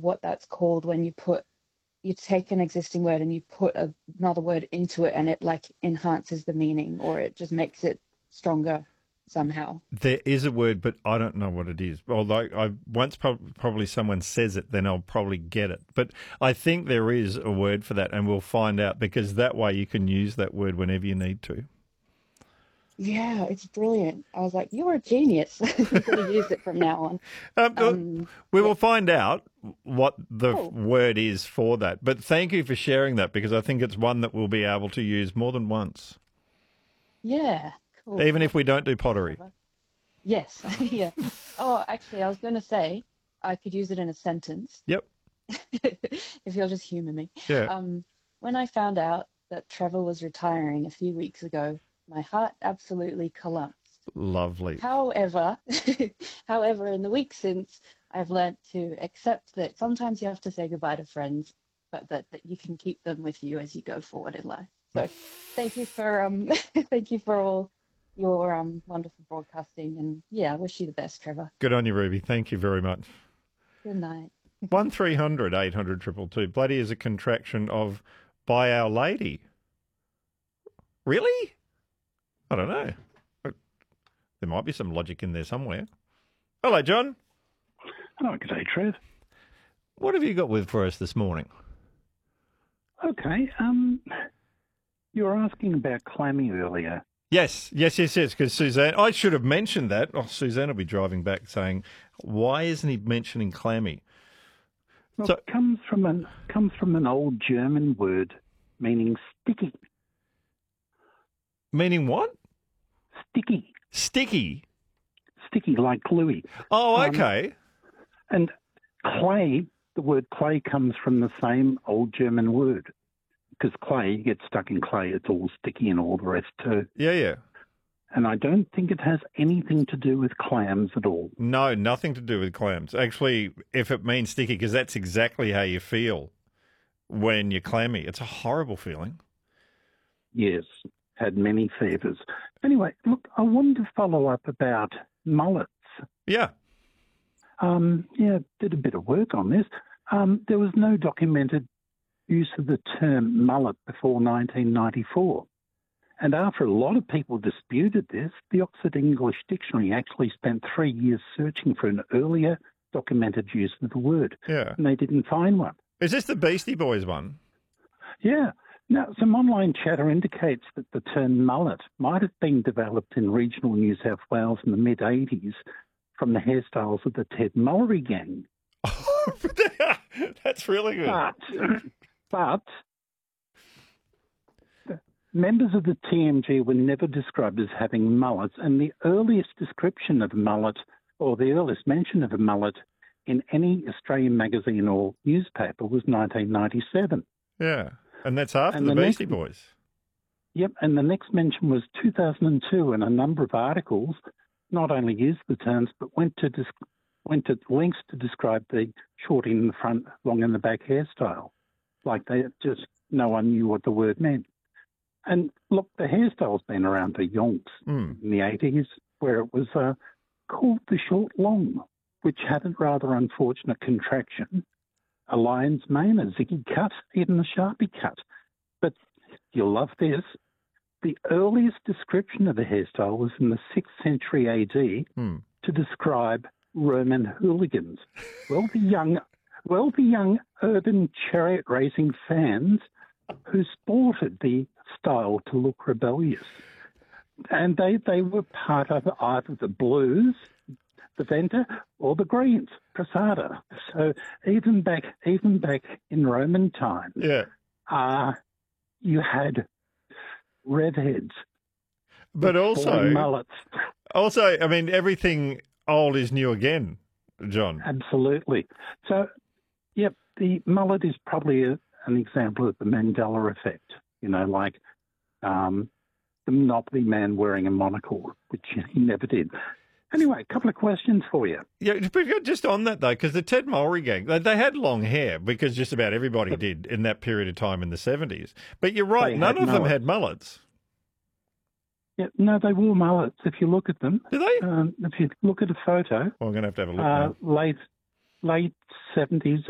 what that's called when you take an existing word and you put another word into it and it like enhances the meaning or it just makes it stronger somehow. There is a word, but I don't know what it is. Although once probably someone says it, then I'll probably get it. But I think there is a word for that, and we'll find out because that way you can use that word whenever you need to. Yeah, it's brilliant. I was like, you're a genius. I'm going to use it from now on. We Yeah, will find out what the cool. word is for that. But thank you for sharing that because I think it's one that we'll be able to use more than once, Yeah, cool. even if we don't do Thanks, pottery. Trevor. Yes, yeah. Oh, actually, I was going to say I could use it in a sentence Yep. if you'll just humor me. Yeah. Um, when I found out that Trevor was retiring a few weeks ago, my heart absolutely collapsed. Lovely. However, however, in the weeks since, I've learnt to accept that sometimes you have to say goodbye to friends, but that you can keep them with you as you go forward in life. So thank you for thank you for all your wonderful broadcasting, and yeah, I wish you the best, Trevor. Good on you, Ruby. Thank you very much. Good night. 1300 800 222. Bloody is a contraction of By Our Lady. Really? I don't know. There might be some logic in there somewhere. Hello, John. Oh, good day, Trev. What have you got with for us this morning? Okay, you were asking about clammy earlier. Yes, because Suzanne, I should have mentioned that. Oh, Suzanne will be driving back saying, why isn't he mentioning clammy? Well, So, it comes from an old German word meaning sticky. meaning what? Sticky. Sticky. Sticky, like gluey. Oh, okay. And clay, the word clay comes from the same old German word. Because clay, you get stuck in clay, it's all sticky and all the rest too. Yeah. And I don't think it has anything to do with clams at all. No, nothing to do with clams. Actually, if it means sticky, because that's exactly how you feel when you're clammy. It's a horrible feeling. Yes, had many fevers. Anyway, look, I wanted to follow up about mullets. Yeah. Did a bit of work on this. There was no documented use of the term mullet before 1994. And after a lot of people disputed this, the Oxford English Dictionary actually spent 3 years searching for an earlier documented use of the word. Yeah. And they didn't find one. Is this the Beastie Boys one? Yeah. Now, some online chatter indicates that the term mullet might have been developed in regional New South Wales in the mid-80s from the hairstyles of the Ted Mullery gang. That's really good. But members of the TMG were never described as having mullets, and the earliest description of a mullet, or the earliest mention of a mullet in any Australian magazine or newspaper was 1997. Yeah, and that's after the Beastie Boys. Yep, and the next mention was 2002, and a number of articles not only used the terms, but went to lengths to describe the short in the front, long in the back hairstyle. Like no one knew what the word meant. And look, the hairstyle's been around for yonks in the 80s, where it was called the short long, which had a rather unfortunate contraction, a lion's mane, a ziggy cut, even a sharpie cut. But you'll love this. The earliest description of a hairstyle was in the 6th century AD to describe Roman hooligans. Well, the young urban chariot racing fans who sported the style to look rebellious. And they were part of either the blues, the Venta, or the greens, Prasada. So even back in Roman times, you had redheads. But also mullets. Also, I mean, everything old is new again, John. Absolutely. So, yep, the mullet is probably an example of the Mandela effect, like the Monopoly man wearing a monocle, which he never did. Anyway, a couple of questions for you. Yeah, but just on that, though, because the Ted Mullery gang, they had long hair because just about everybody did in that period of time in the 70s. But you're right, none of them had mullets. Yeah, no, they wore mullets if you look at them. Do they? If you look at a photo. Well, I'm going to have a look now. Late 70s,